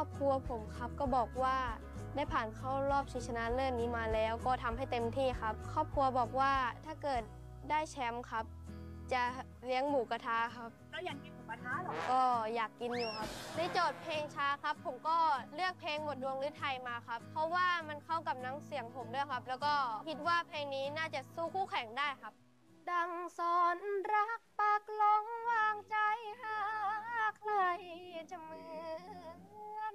อบครัวผมครับก็บอกว่าได้ผ่านเข้ารอบชิงชนะเลิศนี้มาแล้วก็ทำให้เต็มที่ครับครอบครัวบอกว่าถ้าเกิดได้แชมป์ครับจะเลี้ยงหมูกระทะครับเราอยากกินหมูกระทะเหรอก็อยากกินอยู่ครับในโจทย์เพลงช้าครับผมก็เลือกเพลงหมดดวงฤทัยมาครับเพราะว่ามันเข้ากับน้ำเสียงผมด้วยครับแล้วก็คิดว่าเพลงนี้น่าจะสู้คู่แข่งได้ครับดังสอนรักปากลงวางใจหาใครจะเหมือน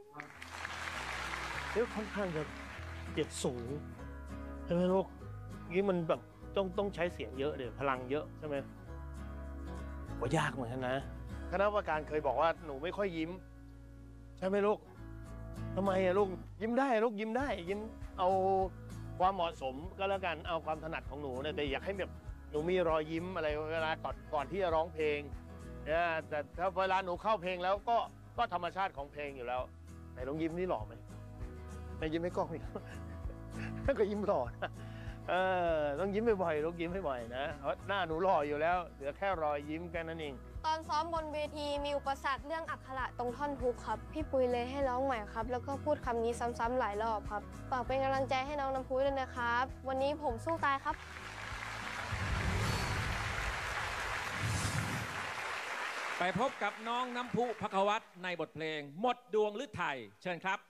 ค่อนข้างจะเจ็บสูงใช่ไหมลูกนี้มันแบบต้องใช้เสียงเยอะเดี๋ยวพลังเยอะใช่ไหมว่ายากเหมือนกันนะคณะกรรมการเคยบอกว่าหนูไม่ค่อยยิ้มใช่ไหมลูกทำไมอะลูกยิ้มได้ลูกยิ้มได้ยิ้มเอาความเหมาะสมก็แล้วกันเอาความถนัดของหนูเนี่ยแต่อยากให้แบบหนูมีรอยยิ้มอะไรเวลาก่อนที่จะร้องเพลงเนี่ยแต่ถ้าเวลาหนูเข้าเพลงแล้วก็ธรรมชาติของเพลงอยู่แล้วไหนลองยิ้มนี่หล่อไหมไม่ยิ้มให้กล้องอีก ก็ยิ้มหล่อนะต้องยิ้มบ่อยๆต้องยิ้มให้บ่อยนะเพราะหน้าหนูหล่ออยู่แล้วเหลือแค่รอยยิ้มแค่นั้นเองตอนซ้อมบนเวทีมีอุปสรรคเรื่องอักขระตรงท่อนฮุกครับพี่ปุ้ยเลยให้ร้องใหม่ครับแล้วก็พูดคำนี้ซ้ำๆหลายรอบครับฝากเป็นกำลังใจให้น้องน้ำพุ้ยด้วยนะครับวันนี้ผมสู้ตายครับไปพบกับน้องน้ำพุภควัตในบทเพลงหมดดวงฤทัยเชิญครับ